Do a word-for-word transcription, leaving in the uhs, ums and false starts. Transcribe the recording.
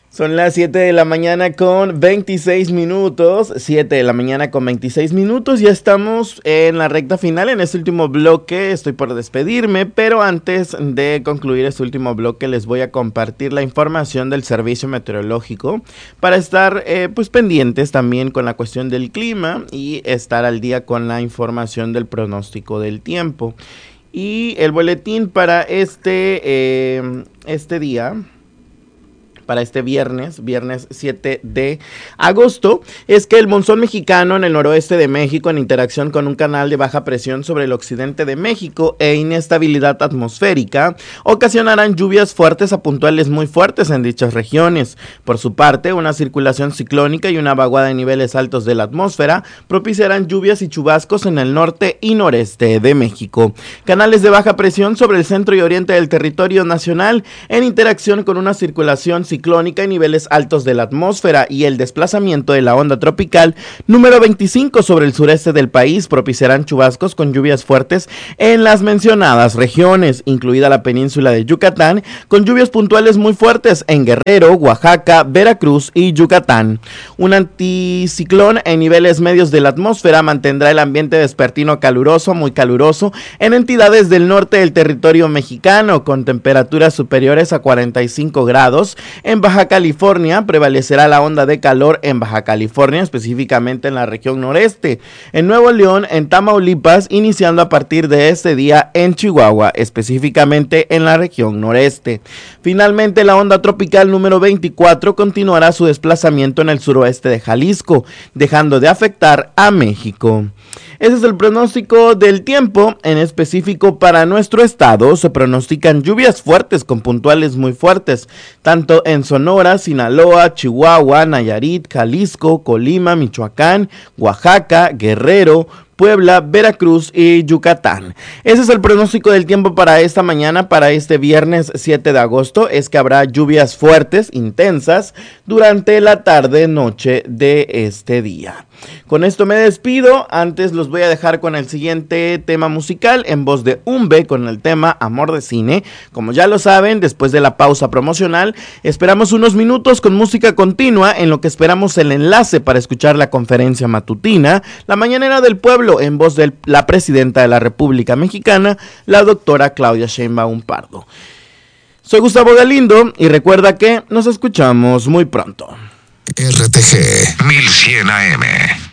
Son las siete de la mañana con veintiséis minutos, siete de la mañana con veintiséis minutos, ya estamos en la recta final, en este último bloque, estoy por despedirme, pero antes de concluir este último bloque les voy a compartir la información del servicio meteorológico para estar eh, pues pendientes también con la cuestión del clima y estar al día con la información del pronóstico del tiempo. Y el boletín para este, eh, este día... para este viernes, viernes siete de agosto, es que el monzón mexicano en el noroeste de México, en interacción con un canal de baja presión sobre el occidente de México e inestabilidad atmosférica, ocasionarán lluvias fuertes a puntuales muy fuertes en dichas regiones. Por su parte, una circulación ciclónica y una vaguada en niveles altos de la atmósfera propiciarán lluvias y chubascos en el norte y noreste de México. Canales de baja presión sobre el centro y oriente del territorio nacional, en interacción con una circulación ciclónica ciclónica y niveles altos de la atmósfera y el desplazamiento de la onda tropical número veinticinco sobre el sureste del país propiciarán chubascos con lluvias fuertes en las mencionadas regiones, incluida la península de Yucatán, con lluvias puntuales muy fuertes en Guerrero, Oaxaca, Veracruz y Yucatán. Un anticiclón en niveles medios de la atmósfera mantendrá el ambiente vespertino caluroso, muy caluroso, en entidades del norte del territorio mexicano, con temperaturas superiores a cuarenta y cinco grados. En Baja California prevalecerá la onda de calor en Baja California, específicamente en la región noreste. En Nuevo León, en Tamaulipas, iniciando a partir de este día en Chihuahua, específicamente en la región noreste. Finalmente, la onda tropical número veinticuatro continuará su desplazamiento en el suroeste de Jalisco, dejando de afectar a México. Ese es el pronóstico del tiempo. En específico para nuestro estado se pronostican lluvias fuertes con puntuales muy fuertes, tanto en Sonora, Sinaloa, Chihuahua, Nayarit, Jalisco, Colima, Michoacán, Oaxaca, Guerrero, Puebla, Veracruz y Yucatán. Ese es el pronóstico del tiempo para esta mañana, para este viernes siete de agosto. Es que habrá lluvias fuertes, intensas, durante la tarde-noche de este día. Con esto me despido. Antes los voy a dejar con el siguiente tema musical en voz de Umbe con el tema Amor de Cine. Como ya lo saben, después de la pausa promocional, esperamos unos minutos con música continua en lo que esperamos el enlace para escuchar la conferencia matutina, La Mañanera del Pueblo, en voz de la presidenta de la República Mexicana, la doctora Claudia Sheinbaum Pardo. Soy Gustavo Galindo y recuerda que nos escuchamos muy pronto. R T G mil cien A M